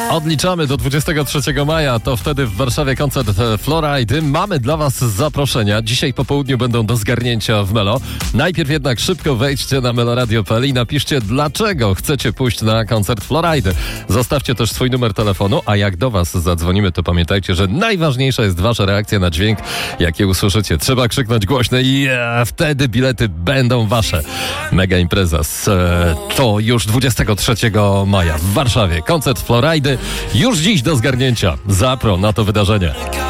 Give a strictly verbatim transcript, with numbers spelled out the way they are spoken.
Odliczamy do dwudziestego trzeciego maja, to wtedy w Warszawie koncert Florida. Mamy dla was zaproszenia. Dzisiaj po południu będą do zgarnięcia w Melo. Najpierw jednak szybko wejdźcie na meloradio kropka p l i napiszcie, dlaczego chcecie pójść na koncert Florida. Zostawcie też swój numer telefonu, a jak do was zadzwonimy, to pamiętajcie, że najważniejsza jest wasza reakcja na dźwięk, jakie usłyszycie. Trzeba krzyknąć głośno i yeah, wtedy bilety będą wasze. Mega impreza z, e, to już dwudziestego trzeciego maja w Warszawie. Koncert Florida już dziś do zgarnięcia. Zapro na to wydarzenie.